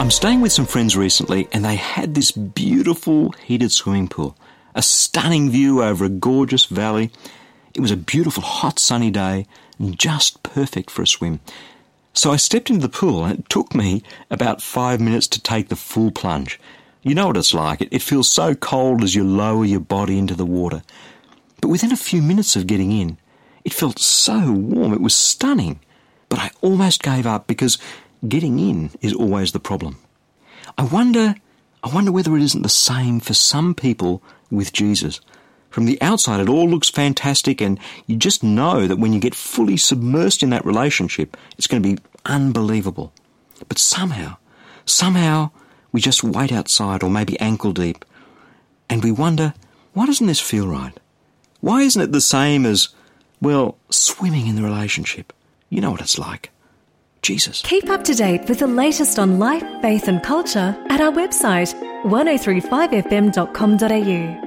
I'm staying with some friends recently and they had this beautiful heated swimming pool. A stunning view over a gorgeous valley. It was a beautiful hot sunny day and just perfect for a swim. So I stepped into the pool and it took me about 5 minutes to take the full plunge. You know what it's like. It feels so cold as you lower your body into the water. But within a few minutes of getting in, it felt so warm. It was stunning. But I almost gave up because getting in is always the problem. I wonder whether it isn't the same for some people with Jesus. From the outside, it all looks fantastic, and you just know that when you get fully submersed in that relationship, it's going to be unbelievable. But somehow, we just wait outside, or maybe ankle deep, and we wonder, why doesn't this feel right? Why isn't it the same as, well, swimming in the relationship? You know what it's like. Jesus. Keep up to date with the latest on life, faith and culture at our website 1035fm.com.au.